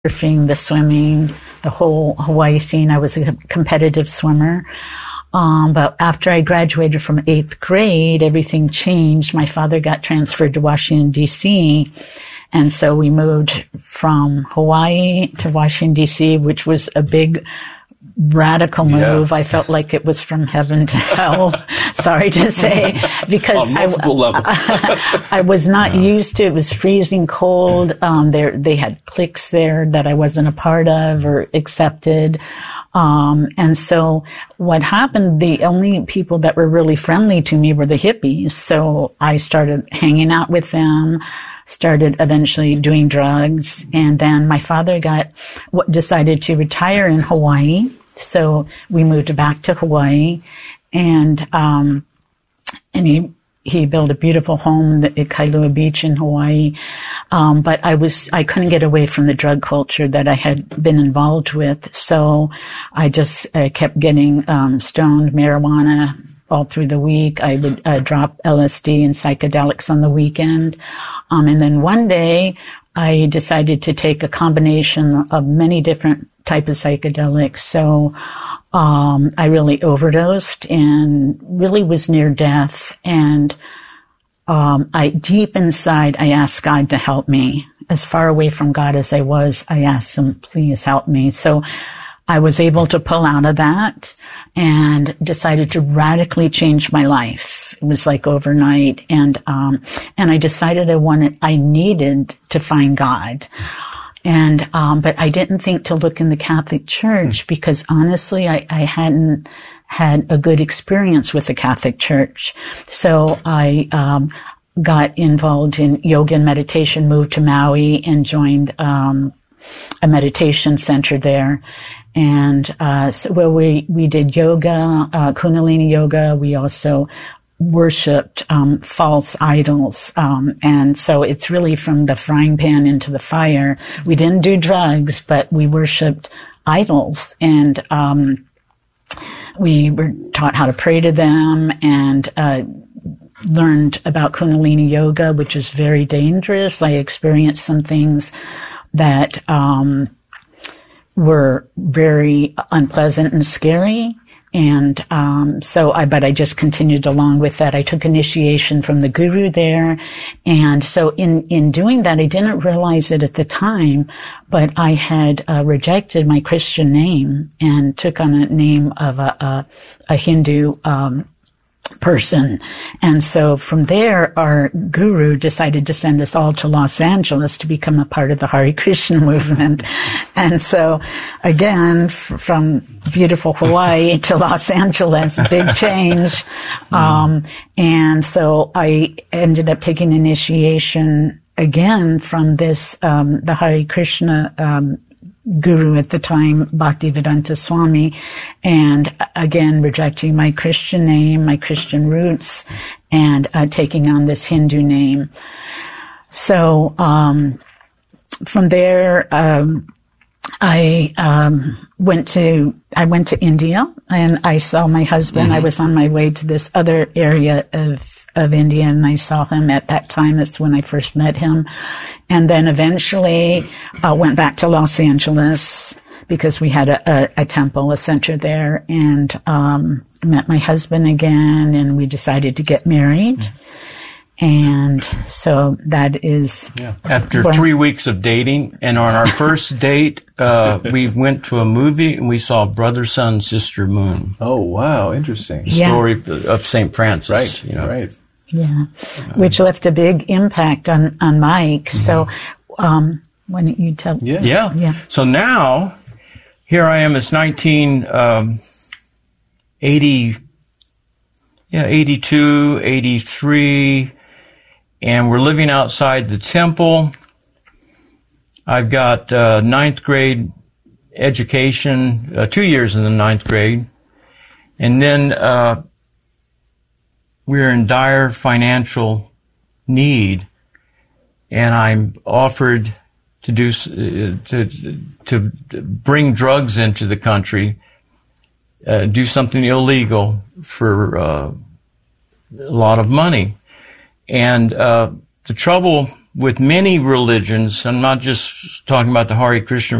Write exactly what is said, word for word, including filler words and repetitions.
surfing, the swimming, the whole Hawaii scene. I was a competitive swimmer. Um, but after I graduated from eighth grade, everything changed. My father got transferred to Washington, D C, and so we moved from Hawaii to Washington, D C, which was a big radical move. Yeah. I felt like it was from heaven to hell. Sorry to say, because on multiple I, levels. I was not yeah. used to it. It was freezing cold. Um, there, they had cliques there that I wasn't a part of or accepted. Um, and so what happened, the only people that were really friendly to me were the hippies. So I started hanging out with them, started eventually doing drugs. And then my father got, decided to retire in Hawaii. So we moved back to Hawaii, and, um, and he, he built a beautiful home at Kailua Beach in Hawaii. Um, but I was, I couldn't get away from the drug culture that I had been involved with. So I just uh, kept getting, um, stoned, marijuana all through the week. I would uh, drop L S D and psychedelics on the weekend. Um, and then one day I decided to take a combination of many different types of psychedelics. So, um, I really overdosed and really was near death. And, um, I, deep inside, I asked God to help me. As far away from God as I was, I asked him, please help me. So I was able to pull out of that and decided to radically change my life. It was like overnight. And, um, and I decided I wanted, I needed to find God. And, um, but I didn't think to look in the Catholic Church because honestly, I, I hadn't had a good experience with the Catholic Church. So I, um, got involved in yoga and meditation, moved to Maui and joined, um, a meditation center there. And, uh, so where we, we did yoga, uh, Kundalini yoga. We also worshipped, um, false idols. Um, and so it's really from the frying pan into the fire. We didn't do drugs, but we worshipped idols. And, um, we were taught how to pray to them and, uh, learned about Kundalini yoga, which is very dangerous. I experienced some things that, um, were very unpleasant and scary. And, um, so I, but I just continued along with that. I took initiation from the guru there. And so in, in doing that, I didn't realize it at the time, but I had, uh, rejected my Christian name and took on a name of a, a, a Hindu, um, person. And so from there, our guru decided to send us all to Los Angeles to become a part of the Hare Krishna movement. And so again, f- from beautiful Hawaii to Los Angeles, big change. Um, and so I ended up taking initiation again from this, um, the Hare Krishna, um, guru at the time, Bhaktivedanta Swami, and again rejecting my Christian name, my Christian roots, and uh, taking on this Hindu name. So um, from there, um, I um, went to I went to India, and I saw my husband. Mm-hmm. I was on my way to this other area of of India, and I saw him at that time. That's when I first met him. And then eventually uh, went back to Los Angeles because we had a, a, a temple, a center there, and um, met my husband again, and we decided to get married. Mm-hmm. And so that is... Yeah. After when, three weeks of dating, and on our first date, uh, we went to a movie, and we saw Brother, Sun, Sister, Moon. Oh, wow. Interesting. The story yeah. of Saint Francis. Right, you know. right. Yeah, which left a big impact on, on Mike. Mm-hmm. So, um, why don't you tell? Yeah. yeah. Yeah. So now, here I am, it's nineteen eighty, yeah, eighty-two, eighty-three, and we're living outside the temple. I've got, uh, ninth grade education, uh, two years in the ninth grade. And then, uh, we're in dire financial need, and I'm offered to do uh, to to bring drugs into the country, uh, do something illegal for uh, a lot of money, and uh, the trouble with many religions, I'm not just talking about the Hare Krishna